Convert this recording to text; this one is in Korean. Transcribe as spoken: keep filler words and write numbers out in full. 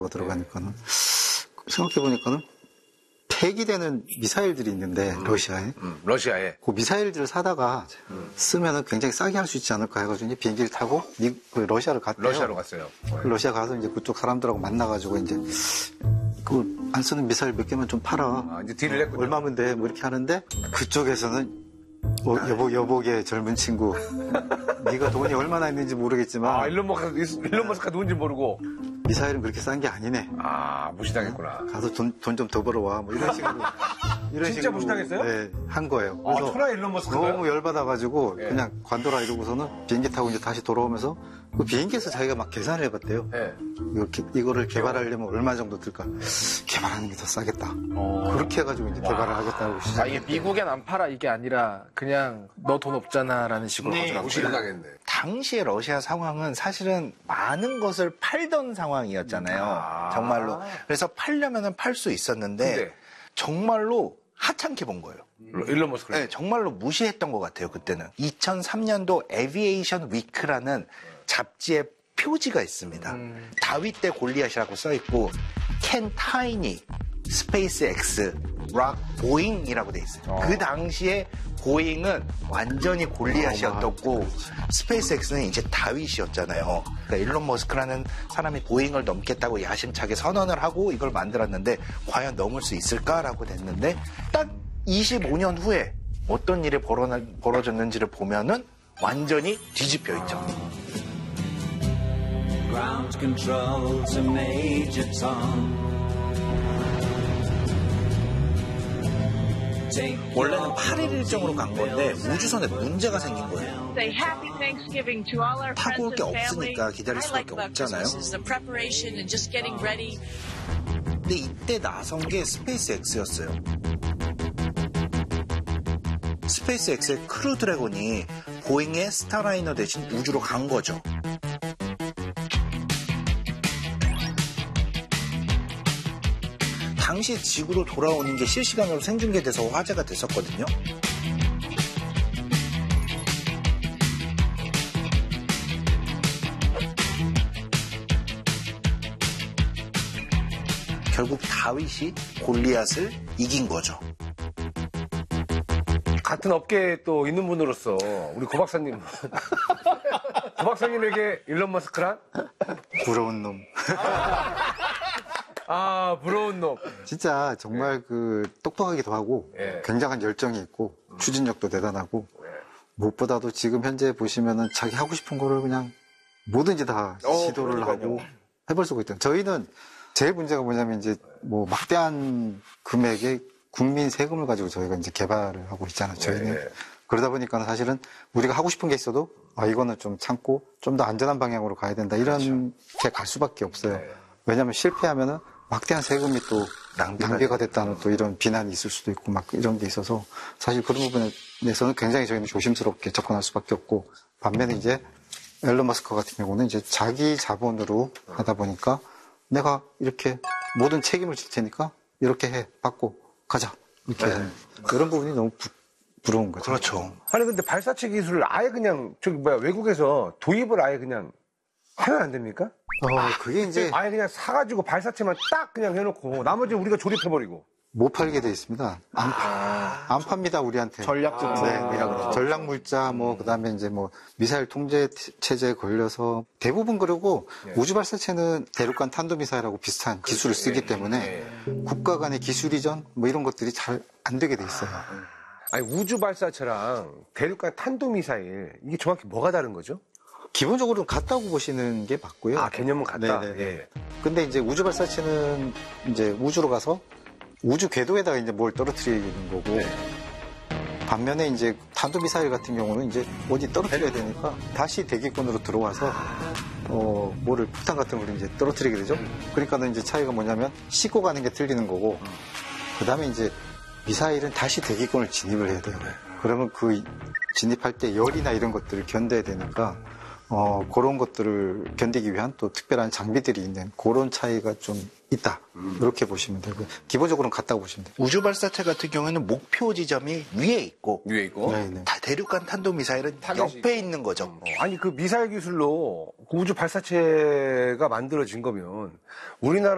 들어가니까는 생각해보니까는 폐기되는 미사일들이 있는데 음, 러시아에 음, 러시아에 그 미사일들을 사다가 음. 쓰면은 굉장히 싸게 할 수 있지 않을까 해가지고 이제 비행기를 타고 미, 그 러시아를 갔대요. 러시아로 갔어요. 그 러시아 가서 이제 그쪽 사람들하고 만나가지고 이제 그 안 쓰는 미사일 몇 개만 좀 팔아. 아, 이제 딜을 했군요. 얼마면 돼? 뭐 이렇게 하는데 그쪽에서는 어, 여보 여보게 젊은 친구, 네가 돈이 얼마나 있는지 모르겠지만 아, 일론 머스크 일론 머스크가 누군지 모르고 미사일은 그렇게 싼 게 아니네. 아, 무시당했구나. 가서 돈 돈 좀 더 벌어와. 뭐 이런 식으로. 이런 진짜 식으로, 무시당했어요? 네, 한 거예요. 아, 그래서 천하 일론 머스크가 너무 열받아가지고 예. 그냥 관둬라 이러고서는 비행기 타고 이제 다시 돌아오면서 그 비행기에서 자기가 막 계산을 해봤대요. 예. 이렇게 이거를 개발하려면 얼마 정도 들까? 개발하는 게 더 싸겠다. 어. 그렇게 해가지고 이제 개발을 하겠다고 시작. 아, 이게 미국엔 안 팔아 이게 아니라 그냥 너 돈 없잖아라는 식으로 네. 거절한 무시를 거예요. 당했네. 당시의 러시아 상황은 사실은 많은 것을 팔던 상황이었잖아요. 아. 정말로. 그래서 팔려면은 팔 수 있었는데 근데? 정말로 하찮게 본 거예요. 일론 머스크. 네, 정말로 무시했던 것 같아요, 그때는. 이천삼 년도 에비에이션 위크라는 잡지의 표지가 있습니다. 음. 다윗 대 골리앗이라고 써있고, 켄 타이니, 스페이스 X, 락 보잉이라고 돼 있어요. 어. 그 당시에 보잉은 완전히 골리앗이었고, 스페이스 X는 이제 다윗이었잖아요. 그러니까 일론 머스크라는 사람이 보잉을 넘겠다고 야심차게 선언을 하고 이걸 만들었는데, 과연 넘을 수 있을까라고 됐는데, 딱 이십오 년 후에 어떤 일이 벌어, 벌어졌는지를 보면은 완전히 뒤집혀 있죠. Ground control to Major Tom. 원래는 팔 일 일정으로 간 건데 우주선에 문제가 생긴 거예요. Say happy Thanksgiving to all our 타고 올 friends 게 and family. 없으니까 기다릴 수밖에 없잖아요. The preparation and just getting ready. 근데 이때 나선 게 스페이스 X였어요. 스페이스 X의 크루 드래곤이 보잉의 스타라이너 대신 우주로 간 거죠. 당시 지구로 돌아오는 게 실시간으로 생중계돼서 화제가 됐었거든요. 결국 다윗이 골리앗을 이긴 거죠. 같은 업계에 또 있는 분으로서 우리 고 박사님 고 박사님에게 일론 머스크란? 부러운 놈. 아, 부러운 놈. 진짜 정말 그 똑똑하기도 하고 예. 굉장한 열정이 있고 추진력도 대단하고 무엇보다도 지금 현재 보시면은 자기 하고 싶은 거를 그냥 뭐든지 다 어, 시도를 그러니까요. 하고 해볼 수가 있다. 저희는 제일 문제가 뭐냐면 이제 뭐 막대한 금액의 국민 세금을 가지고 저희가 이제 개발을 하고 있잖아요. 저희는 네. 그러다 보니까 사실은 우리가 하고 싶은 게 있어도 아 이거는 좀 참고 좀 더 안전한 방향으로 가야 된다 이런 게 갈 수밖에 없어요. 네. 왜냐하면 실패하면은 막대한 세금이 또 낭비가 됐다는 또 이런 비난이 있을 수도 있고 막 이런 게 있어서 사실 그런 부분에 대해서는 굉장히 저희는 조심스럽게 접근할 수밖에 없고 반면에 이제 앨런 머스크 같은 경우는 이제 자기 자본으로 하다 보니까 내가 이렇게 모든 책임을 질 테니까 이렇게 해 받고 가자 이렇게 네. 하는 이런 부분이 너무 부, 부러운 거죠. 그렇죠. 아니 근데 발사체 기술을 아예 그냥 저기 뭐야 외국에서 도입을 아예 그냥 하면 안 됩니까? 어, 그게 이제 아예 그냥 사가지고 발사체만 딱 그냥 해놓고 나머지는 우리가 조립해버리고. 못 팔게 돼 있습니다. 안, 파, 안 팝니다 우리한테. 전략적 네, 네. 전략 물자 뭐 그다음에 이제 뭐 미사일 통제 체제에 걸려서 대부분 그리고 네. 우주 발사체는 대륙간 탄도 미사일하고 비슷한 기술을 쓰기 때문에 네. 국가 간의 기술 이전 뭐 이런 것들이 잘 안 되게 돼 있어요. 아니 우주 발사체랑 대륙간 탄도미사일 이게 정확히 뭐가 다른 거죠? 기본적으로는 같다고 보시는 게 맞고요. 아 개념은 같다. 네네. 예. 근데 이제 우주 발사체는 이제 우주로 가서 우주 궤도에다가 이제 뭘 떨어뜨리는 거고 네. 반면에 이제 탄도미사일 같은 경우는 이제 어디 떨어뜨려야 되니까 다시 대기권으로 들어와서 어 뭐를 폭탄 같은 걸 이제 떨어뜨리게 되죠. 그러니까는 이제 차이가 뭐냐면 싣고 가는 게 틀리는 거고 그다음에 이제 미사일은 다시 대기권을 진입을 해야 돼요. 그러면 그 진입할 때 열이나 이런 것들을 견뎌야 되니까 어, 그런 것들을 견디기 위한 또 특별한 장비들이 있는 그런 차이가 좀 있다. 이렇게 보시면 되고 기본적으로는 같다고 보시면 돼요. 우주 발사체 같은 경우에는 목표 지점이 위에 있고 위에 있고. 네네. 다 대륙간 탄도 미사일은 타겟이 옆에 있는 거죠. 아니 그 미사일 기술로 그 우주 발사체가 만들어진 거면 우리나라